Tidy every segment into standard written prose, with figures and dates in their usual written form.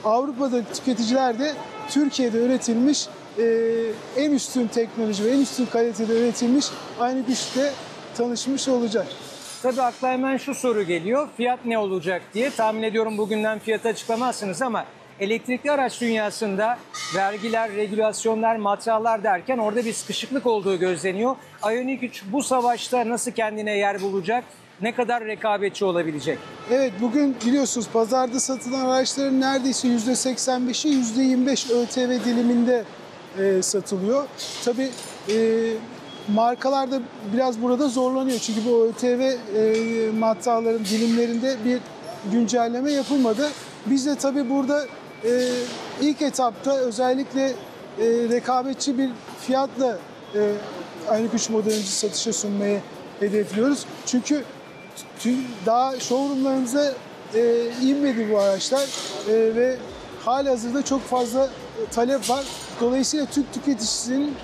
Avrupa'da tüketiciler de Türkiye'de üretilmiş en üstün teknoloji ve en üstün kalitede üretilmiş aynı güçle tanışmış olacak. Tabii akla hemen şu soru geliyor. Fiyat ne olacak diye. Tahmin ediyorum bugünden fiyatı açıklamazsınız ama elektrikli araç dünyasında vergiler, regülasyonlar, matrahlar derken orada bir sıkışıklık olduğu gözleniyor. Ioniq 3 bu savaşta nasıl kendine yer bulacak? Ne kadar rekabetçi olabilecek? Evet, bugün biliyorsunuz pazarda satılan araçların neredeyse %85'i %25 ÖTV diliminde satılıyor. Tabii markalar da biraz burada zorlanıyor çünkü bu ÖTV matrahların dilimlerinde bir güncelleme yapılmadı. Biz de tabii burada ilk etapta özellikle rekabetçi bir fiyatla Ioniq 3 modelimizi satışa sunmayı hedefliyoruz. Çünkü daha showroomlarımıza inmedi bu araçlar ve halihazırda çok fazla talep var. Dolayısıyla Türk tüketicisinin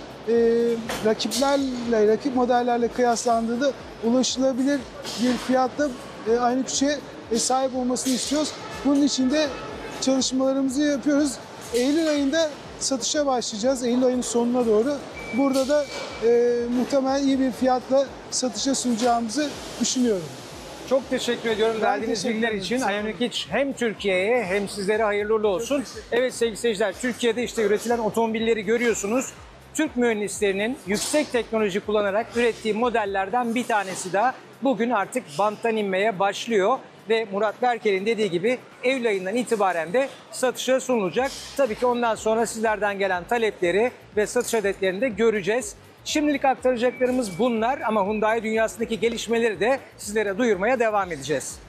rakip modellerle kıyaslandığında ulaşılabilir bir fiyatla Ioniq 3'e sahip olmasını istiyoruz. Bunun için de çalışmalarımızı yapıyoruz. Eylül ayında satışa başlayacağız. Eylül ayının sonuna doğru. Burada da muhtemelen iyi bir fiyatla satışa sunacağımızı düşünüyorum. Çok teşekkür ediyorum verdiğiniz bilgiler için. Ioniq 3 hem Türkiye'ye hem sizlere hayırlı uğurlu olsun. Evet sevgili seyirciler, Türkiye'de işte üretilen otomobilleri görüyorsunuz. Türk mühendislerinin yüksek teknoloji kullanarak ürettiği modellerden bir tanesi daha bugün artık banttan inmeye başlıyor. Ve Murat Berker'in dediği gibi Eylül ayından itibaren de satışa sunulacak. Tabii ki ondan sonra sizlerden gelen talepleri ve satış adetlerini de göreceğiz. Şimdilik aktaracaklarımız bunlar ama Hyundai dünyasındaki gelişmeleri de sizlere duyurmaya devam edeceğiz.